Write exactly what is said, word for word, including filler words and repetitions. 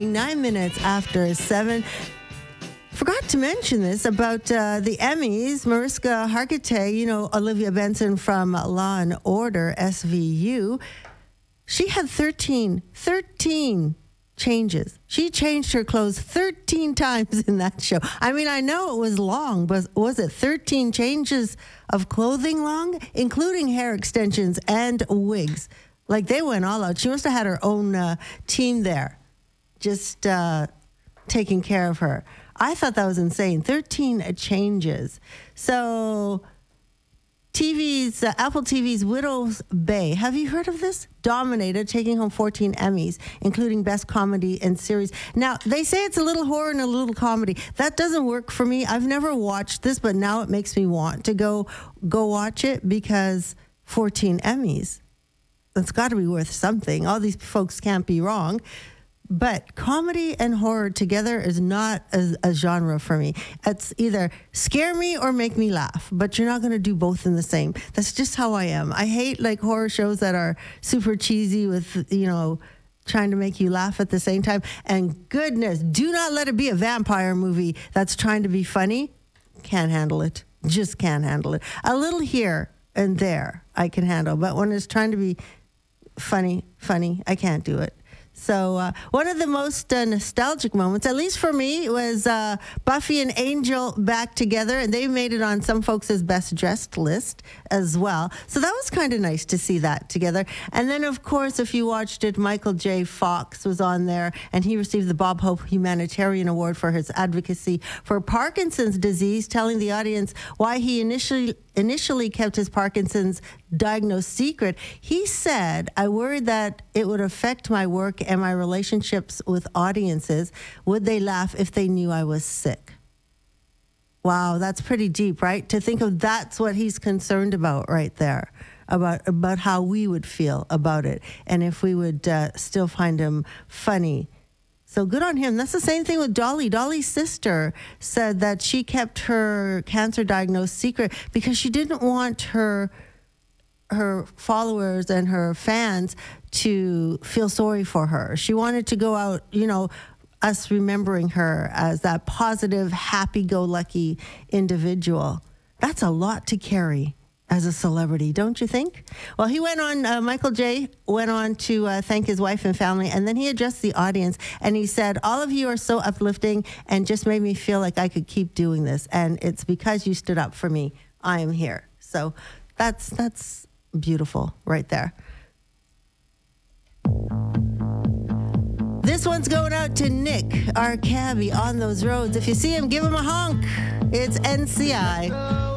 Nine minutes after seven. Forgot to mention this about uh, the Emmys. Mariska Hargitay, you know, Olivia Benson from Law and Order, S V U. She had thirteen, thirteen changes. She changed her clothes thirteen times in that show. I mean, I know it was long, but was it thirteen changes of clothing long, including hair extensions and wigs? Like, they went all out. She must have had her own uh, team there, just uh, taking care of her. I thought that was insane. thirteen changes. So T V's, uh, Apple T V's Widow's Bay. Have you heard of this? Dominated, taking home fourteen Emmys, including Best Comedy and Series. Now, they say it's a little horror and a little comedy. That doesn't work for me. I've never watched this, but now it makes me want to go go watch it because fourteen Emmys. That's got to be worth something. All these folks can't be wrong. But comedy and horror together is not a, a genre for me. It's either scare me or make me laugh, but you're not going to do both in the same. That's just how I am. I hate like horror shows that are super cheesy with, you know, trying to make you laugh at the same time. And goodness, do not let it be a vampire movie that's trying to be funny. Can't handle it. Just can't handle it. A little here and there I can handle, but when it's trying to be funny, funny, I can't do it. So uh, one of the most uh, nostalgic moments, at least for me, was uh, Buffy and Angel back together, and they made it on some folks' best dressed list as well. So that was kind of nice to see that together. And then, of course, if you watched it, Michael J. Fox was on there, and he received the Bob Hope Humanitarian Award for his advocacy for Parkinson's disease, telling the audience why he initially initially kept his Parkinson's diagnosis secret. He said, I worried that it would affect my work and my relationships with audiences. Would they laugh if they knew I was sick? Wow, that's pretty deep, right? To think of that's what he's concerned about right there, about about how we would feel about it and if we would uh, still find him funny. So good on him. That's the same thing with Dolly. Dolly's sister said that she kept her cancer diagnosis secret because she didn't want her her followers and her fans to feel sorry for her. She wanted to go out, you know, us remembering her as that positive, happy-go-lucky individual. That's a lot to carry as a celebrity, don't you think? Well, he went on, uh, Michael J. went on to uh, thank his wife and family, and then he addressed the audience, and he said, all of you are so uplifting and just made me feel like I could keep doing this, and it's because you stood up for me. I am here. So that's that's beautiful right there. This one's going out to Nick, our cabbie on those roads. If you see him, give him a honk. It's N C I.